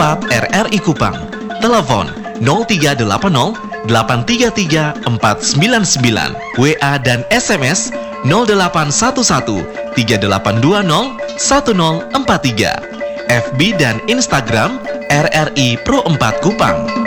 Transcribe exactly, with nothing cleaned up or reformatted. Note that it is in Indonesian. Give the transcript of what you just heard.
empat R R I Kupang. Telepon nol tiga delapan nol delapan tiga tiga empat sembilan sembilan. W A dan S M S nol delapan satu satu tiga delapan dua nol satu nol empat tiga. F B dan Instagram R R I Pro empat Kupang.